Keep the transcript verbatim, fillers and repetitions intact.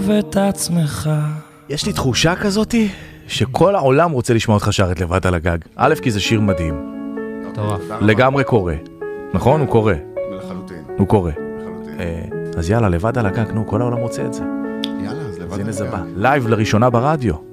אוהב את עצמך. יש לי תחושה כזאתי שכל העולם רוצה לשמוע אותך שרת לבד על הגג. א', כי זה שיר מדהים. טוב. לגמרי קורא. נכון? הוא קורא. לחלוטין. הוא קורא. לחלוטין. אז יאללה, לבד על הגג, נו, כל העולם רוצה את זה. יאללה, אז לבד אז הנה על זה הגג. בא. לייב לראשונה ברדיו.